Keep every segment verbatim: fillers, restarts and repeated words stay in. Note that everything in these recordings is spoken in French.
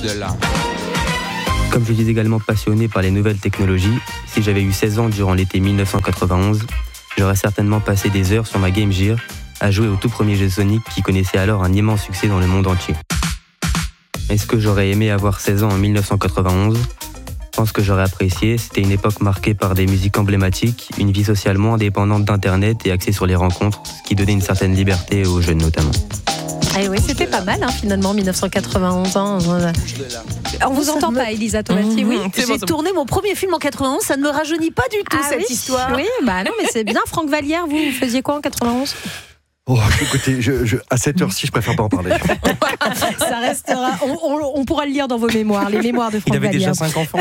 De là. Comme je suis également passionné par les nouvelles technologies, si j'avais eu seize ans durant l'été dix-neuf cent quatre-vingt-onze, j'aurais certainement passé des heures sur ma Game Gear à jouer au tout premier jeu Sonic qui connaissait alors un immense succès dans le monde entier. Est-ce que j'aurais aimé avoir seize ans en dix-neuf cent quatre-vingt-onze ? Je pense que j'aurais apprécié, c'était une époque marquée par des musiques emblématiques, une vie sociale moins dépendante d'internet et axée sur les rencontres, ce qui donnait une certaine liberté aux jeunes notamment. Ah oui, c'était pas mal hein, finalement, dix-neuf cent quatre-vingt-onze ans. On vous Ça entend me- pas, Elisa Tomati, Mmh, oui. J'ai bon, c'est tourné mon premier film en quatre-vingt-onze, ça ne me rajeunit pas du tout Ah cette oui, histoire. Oui, bah non, mais c'est bien. Franck Vallière, vous, vous faisiez quoi en quatre-vingt-onze ? Oh, écoutez, je, je, à cette heure-ci, je préfère pas en parler. Ça restera. On, on- on pourra le lire dans vos mémoires, les mémoires de Il Franck avait Vallière. déjà cinq enfants.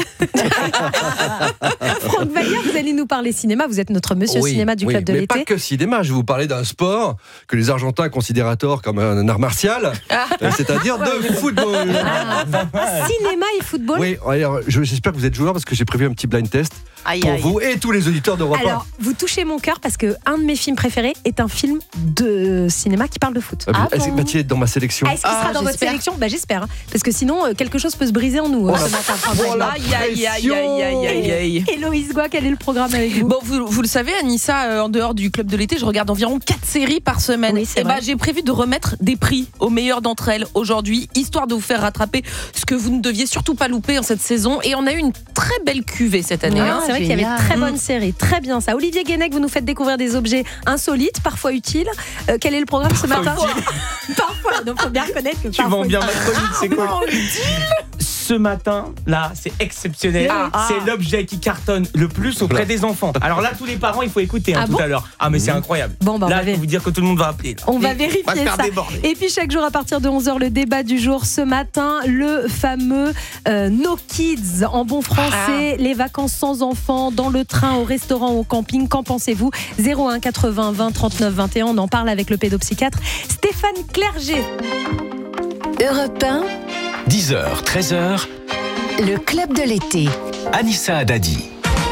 Franck Vallière, vous allez nous parler cinéma. Vous êtes notre monsieur Oui, cinéma du oui, Club de mais l'été. pas que cinéma, je vais vous parler d'un sport que les Argentins considèrent à tort comme un art martial, euh, c'est-à-dire de football. Ah, cinéma et football. Oui, alors, je- j'espère que vous êtes joueurs parce que j'ai prévu un petit blind test Aïe, pour aïe. vous et tous les auditeurs d'Europe un. Alors, vous touchez mon cœur parce que un de mes films préférés est un film de cinéma qui parle de foot. Ah, Ah Est-ce que bon va-t-il être dans ma sélection? Est-ce qu'il Ah, sera dans votre j'espère. sélection ? Bah, j'espère. hein. Parce que sinon, euh, quelque chose peut se briser en nous hein, Oh, ce la- matin. Franck oh, la Vallière. Aïe, aïe, aïe, aïe, aïe, aïe, aïe. Héloïse Goua, quel est le programme avec vous ? Bon, vous, vous le savez, Anissa, euh, en dehors du club de l'été, je regarde environ quatre séries par semaine. Oui, c'est et bah, vrai. j'ai prévu de remettre des prix aux meilleures d'entre elles aujourd'hui, histoire de vous faire rattraper ce que vous ne deviez surtout pas louper en cette saison. Et on a eu une très belle cuvée cette année. Ah, hein. c'est vrai qu'il y avait génial. de très bonnes séries, très bien ça. Olivier Guénec, vous nous faites découvrir des objets insolites, parfois utiles. Euh, quel est le programme ce matin ? Parfois, donc faut bien reconnaître que Tu parfois vends bien ma chronique, c'est quoi? utile. Ce matin, là, c'est exceptionnel. Ah. C'est l'objet qui cartonne le plus auprès des enfants. Alors là, tous les parents, il faut écouter hein, Ah tout bon à l'heure. Ah, mais c'est incroyable. Bon, bah, on là, va je peux ver- vous dire que tout le monde va appeler. là. On va Et vérifier on va se faire ça. déborder. Et puis chaque jour à partir de onze heures, le débat du jour. Ce matin, le fameux euh, No Kids en bon français, les vacances sans enfants, dans le train, au restaurant, au camping. Qu'en pensez-vous ? zéro un quatre-vingts vingt trente-neuf vingt et un. On en parle avec le pédopsychiatre Stéphane Clerget. Europe un, dix heures, treize heures, le club de l'été. Anissa Haddadi.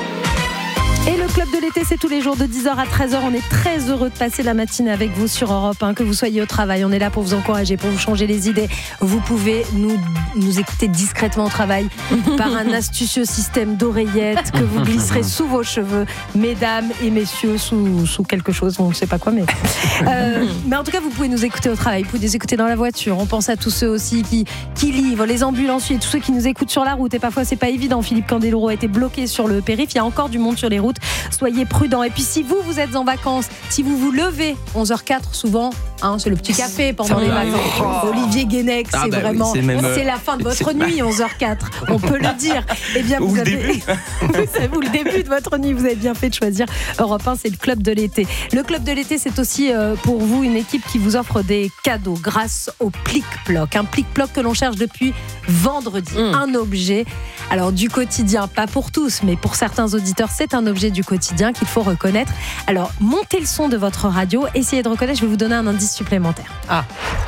Et le club de l'été, c'est tous les jours de dix heures à treize heures. On est très heureux de passer la matinée avec vous sur Europe un. Que vous soyez au travail, on est là pour vous encourager, pour vous changer les idées. Vous pouvez nous, nous écouter discrètement au travail par un astucieux système d'oreillettes que vous glisserez sous vos cheveux, mesdames et messieurs, sous, sous quelque chose, on ne sait pas quoi, mais... Euh, mais en tout cas, vous pouvez nous écouter au travail, vous pouvez nous écouter dans la voiture. On pense à tous ceux aussi qui, qui livrent, les ambulanciers, tous ceux qui nous écoutent sur la route. Et parfois, c'est pas évident. Philippe Candeloro a été bloqué sur le périph'. Il y a encore du monde sur les routes. Soyez prudents. Et puis si vous, vous êtes en vacances, si vous vous levez onze heures zéro quatre, souvent, hein, c'est le petit café pendant Ça les arrive. vacances. Olivier Guénec, Ah c'est bah oui, vraiment, c'est même, euh, c'est la fin de votre c'est- nuit, onze heures zéro quatre. On peut le dire. Eh bien, Ou vous le avez, début. vous savez, ou le début de votre nuit, vous avez bien fait de choisir Europe un, c'est le club de l'été. Le club de l'été, c'est aussi euh, pour vous une équipe qui vous offre des cadeaux grâce au Plic-Ploc. Un Plic-Ploc que l'on cherche depuis vendredi. Mm. Un objet, alors du quotidien, pas pour tous, mais pour certains auditeurs, c'est un objet du quotidien qu'il faut reconnaître. Alors, montez le son de votre radio, essayez de reconnaître, je vais vous donner un indice supplémentaire. Ah.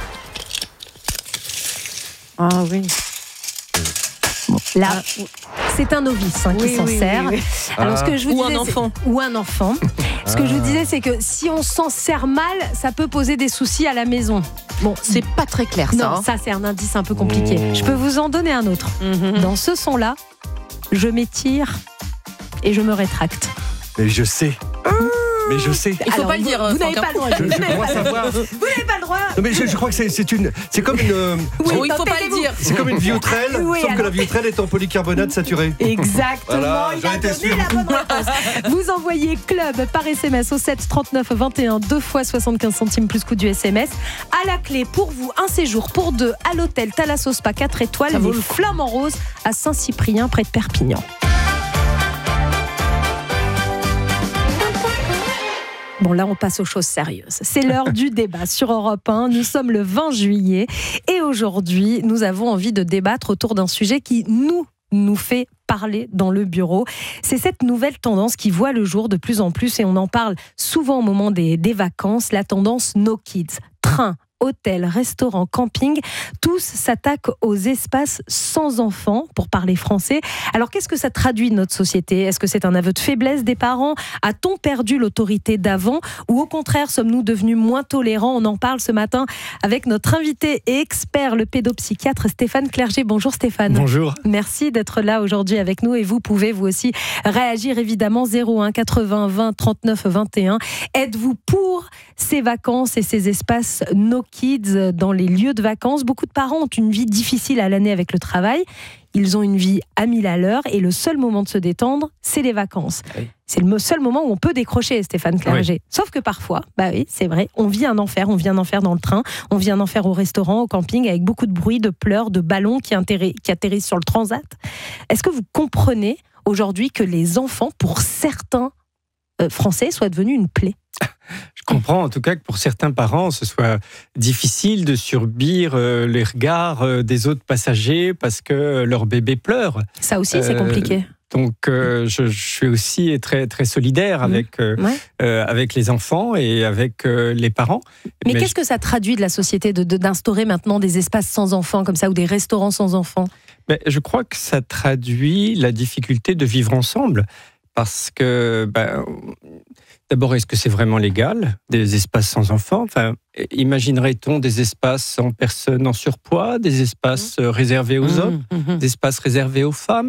Ah oui. Là, c'est un novice hein, qui Oui, s'en oui, sert. oui, oui. Alors, ce que je vous Ou un disais, c'est- enfant. Ou un enfant. Ce que je vous disais, c'est que si on s'en sert mal, ça peut poser des soucis à la maison. Bon, C'est pas très clair ça. non, hein. ça c'est un indice un peu compliqué. Oh. Je peux vous en donner un autre. Mhm. Dans ce son-là, je m'étire et je me rétracte. Mais je sais. Mais je sais. Il faut Alors, pas le vous- dire, Vous Franck, n'avez hein. pas le droit. Je, Vous je n'avez crois pas- savoir. vous n'avez pas le droit. Non, mais je, je crois que c'est, c'est une, c'est comme une, euh, Oui, Oui, il faut pas le tentez-vous. dire. c'est comme une vieutrelle, Oui, sauf que alors- la vieutrelle est en polycarbonate saturé. Exactement, Voilà, il j'en a étais donné sûr. la bonne réponse. Vous envoyez club par S M S au sept trente-neuf vingt et un, deux fois soixante-quinze centimes plus coût du S M S. À la clé, pour vous, un séjour pour deux à l'hôtel Thalasso Spa quatre étoiles, Ça vaut les le coup. Flamants Roses à Saint-Cyprien, près de Perpignan. Bon, là, on passe aux choses sérieuses. C'est l'heure du débat sur Europe un. Nous sommes le vingt juillet et aujourd'hui, nous avons envie de débattre autour d'un sujet qui nous, nous fait parler dans le bureau. C'est cette nouvelle tendance qui voit le jour de plus en plus et on en parle souvent au moment des, des vacances, la tendance No Kids. Train, hôtels, restaurants, campings, tous s'attaquent aux espaces sans enfants, pour parler français. Alors qu'est-ce que ça traduit de notre société ? Est-ce que c'est un aveu de faiblesse des parents ? A-t-on perdu l'autorité d'avant ? Ou au contraire, sommes-nous devenus moins tolérants ? On en parle ce matin avec notre invité et expert, le pédopsychiatre Stéphane Clerget. Bonjour Stéphane. Bonjour. Merci d'être là aujourd'hui avec nous et vous pouvez vous aussi réagir évidemment zéro un quatre-vingts vingt trente-neuf vingt et un. Êtes-vous pour ces vacances et ces espaces no kids dans les lieux de vacances ? Beaucoup de parents ont une vie difficile à l'année avec le travail. Ils ont une vie à mille à l'heure et le seul moment de se détendre, c'est les vacances. Oui. C'est le seul moment où on peut décrocher, Stéphane Clerget. Oui. Sauf que parfois, bah oui, c'est vrai, on vit un enfer. On vit un enfer dans le train, on vit un enfer au restaurant, au camping, avec beaucoup de bruit, de pleurs, de ballons qui, atterri- qui atterrissent sur le transat. Est-ce que vous comprenez aujourd'hui que les enfants, pour certains euh, Français, soient devenus une plaie ? Je comprends en tout cas que pour certains parents, ce soit difficile de subir euh, les regards euh, des autres passagers parce que leur bébé pleure. Ça aussi, euh, c'est compliqué. Donc, euh, je, je suis aussi très, très solidaire avec, euh, ouais. euh, avec les enfants et avec euh, les parents. Mais, Mais qu'est-ce je... que ça traduit de la société de, de, d'instaurer maintenant des espaces sans enfants comme ça ou des restaurants sans enfants ? Ben, je crois que ça traduit la difficulté de vivre ensemble. Parce que, ben, d'abord, est-ce que c'est vraiment légal, des espaces sans enfants ? Enfin, imaginerait-on des espaces sans personnes en surpoids, des espaces mmh. réservés aux hommes, mmh. des espaces réservés aux femmes ?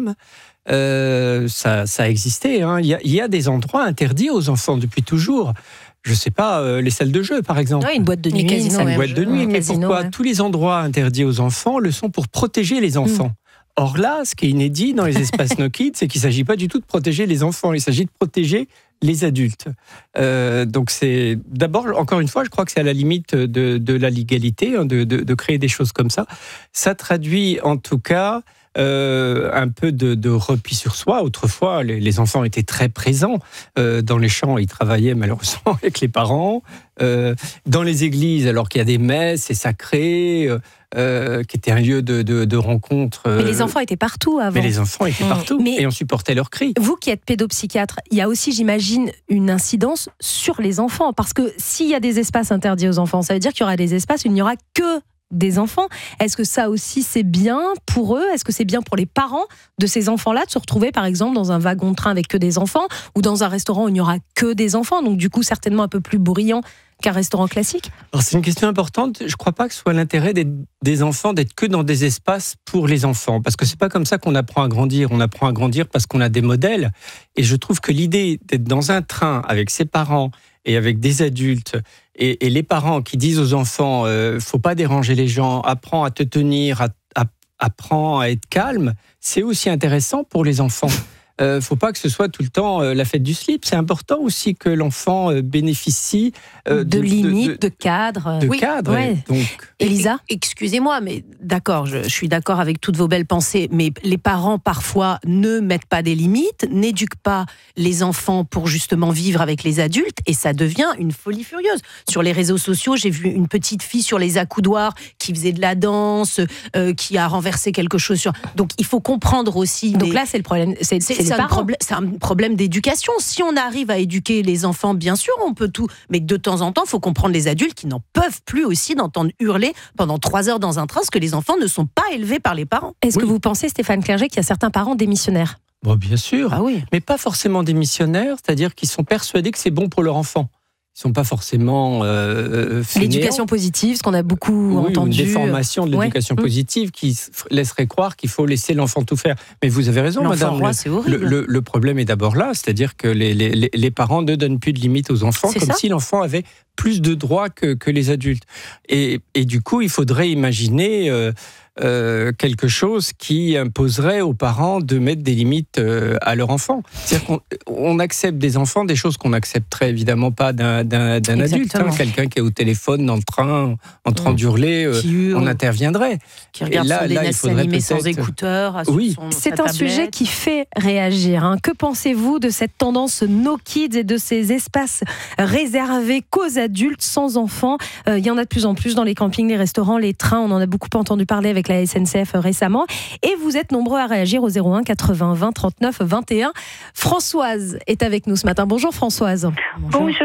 euh, ça, ça a existé. Hein. Il y a, il y a des endroits interdits aux enfants depuis toujours. Je ne sais pas, euh, les salles de jeu, par exemple. Oui, une boîte de nuit. Casino, une ouais, boîte de nuit. Mais casino, pourquoi ouais. tous les endroits interdits aux enfants le sont pour protéger les enfants ? mmh. Or là, ce qui est inédit dans les espaces no kids, c'est qu'il ne s'agit pas du tout de protéger les enfants, il s'agit de protéger les adultes. Euh, donc c'est d'abord, encore une fois, je crois que c'est à la limite de, de la légalité, hein, de, de, de créer des choses comme ça. Ça traduit en tout cas euh, un peu de, de repli sur soi. Autrefois, les, les enfants étaient très présents euh, dans les champs, ils travaillaient malheureusement avec les parents. Euh, dans les églises, alors qu'il y a des messes, c'est sacré. Euh, Euh, qui était un lieu de, de, de rencontre. Euh... Mais les enfants étaient partout avant. Mais les enfants étaient partout mmh. et on supportait leurs cris. Vous qui êtes pédopsychiatre, il y a aussi, j'imagine, une incidence sur les enfants. Parce que s'il y a des espaces interdits aux enfants, ça veut dire qu'il y aura des espaces où il n'y aura que des enfants. Est-ce que ça aussi c'est bien pour eux ? Est-ce que c'est bien pour les parents de ces enfants-là de se retrouver par exemple dans un wagon de train avec que des enfants ou dans un restaurant où il n'y aura que des enfants, donc du coup certainement un peu plus bruyant qu'un restaurant classique ? Alors c'est une question importante. Je ne crois pas que ce soit l'intérêt des, des enfants d'être que dans des espaces pour les enfants, parce que c'est pas comme ça qu'on apprend à grandir. On apprend à grandir parce qu'on a des modèles. Et je trouve que l'idée d'être dans un train avec ses parents et avec des adultes et, et les parents qui disent aux enfants euh, faut pas déranger les gens, apprends à te tenir, à, à, apprends à être calme, c'est aussi intéressant pour les enfants. Il euh, ne faut pas que ce soit tout le temps euh, la fête du slip. C'est important aussi que l'enfant euh, bénéficie euh, de, de limites, de, de, de cadres. De oui, cadres. Ouais. Donc... Elisa ? Excusez-moi, mais d'accord, je, je suis d'accord avec toutes vos belles pensées, mais les parents parfois ne mettent pas des limites, n'éduquent pas les enfants pour justement vivre avec les adultes, et ça devient une folie furieuse. Sur les réseaux sociaux, j'ai vu une petite fille sur les accoudoirs qui faisait de la danse, euh, qui a renversé quelque chose sur... Donc il faut comprendre aussi... Donc les... là, c'est le problème, c'est, c'est, c'est, c'est, un problème, c'est un problème d'éducation. Si on arrive à éduquer les enfants, bien sûr, on peut tout, mais de temps en temps, il faut comprendre les adultes qui n'en peuvent plus aussi d'entendre hurler pendant trois heures dans un train, parce que les enfants ne sont pas élevés par les parents. Est-ce oui. que vous pensez, Stéphane Clerget, qu'il y a certains parents démissionnaires ? Bon, bien sûr, ah oui. mais pas forcément démissionnaires, c'est-à-dire qu'ils sont persuadés que c'est bon pour leur enfant. Ils ne sont pas forcément euh, fainéants. L'éducation positive, ce qu'on a beaucoup oui, entendu. Une déformation de l'éducation ouais. positive qui laisserait croire qu'il faut laisser l'enfant tout faire. Mais vous avez raison, l'enfant madame. Roi, le, c'est horrible. Le, le, le problème est d'abord là, c'est-à-dire que les, les, les parents ne donnent plus de limites aux enfants, c'est comme ça si l'enfant avait plus de droits que, que les adultes. Et, et du coup, il faudrait imaginer... Euh, Euh, quelque chose qui imposerait aux parents de mettre des limites euh, à leur enfant. C'est-à-dire qu'on on accepte des enfants des choses qu'on n'accepterait évidemment pas d'un, d'un, d'un adulte. Hein. Quelqu'un qui est au téléphone dans le train en train mmh. d'hurler, euh, on interviendrait. Qui regarde là, des dessins animés sans écouteurs. Oui. Son, C'est un tablette. Sujet qui fait réagir. Hein. Que pensez-vous de cette tendance no kids et de ces espaces réservés qu'aux adultes sans enfants ? Il euh, y en a de plus en plus dans les campings, les restaurants, les trains. On en a beaucoup entendu parler avec la S N C F récemment, et vous êtes nombreux à réagir au zéro un quatre-vingts vingt trente-neuf vingt et un. Françoise est avec nous ce matin. Bonjour Françoise. Bonjour, Bonjour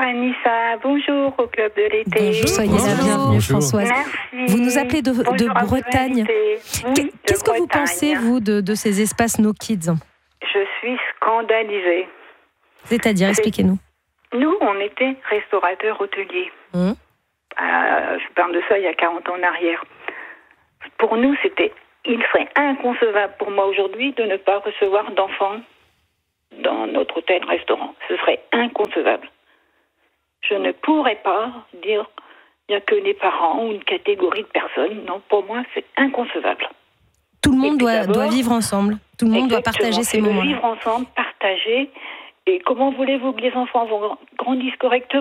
Anissa, bonjour au Club de l'été. Bonjour, soyez la bienvenue, Françoise. Merci. Vous nous appelez de, de Bonjour à Bretagne. vous, oui, Qu'est-ce de que vous Bretagne. pensez, vous, de, de ces espaces No Kids? Je suis scandalisée. C'est-à-dire, expliquez-nous. Nous, on était restaurateurs hôteliers. Hum. Euh, je parle de ça il y a quarante ans en arrière. Pour nous, c'était, il serait inconcevable pour moi aujourd'hui de ne pas recevoir d'enfants dans notre hôtel-restaurant. Ce serait inconcevable. Je ne pourrais pas dire il n'y a que les parents ou une catégorie de personnes. Non, pour moi, c'est inconcevable. Tout le monde doit, doit vivre ensemble. Tout le monde doit partager ces moments-là. Vivre ensemble, partager. Et comment voulez-vous que les enfants vont grandissent correctement ?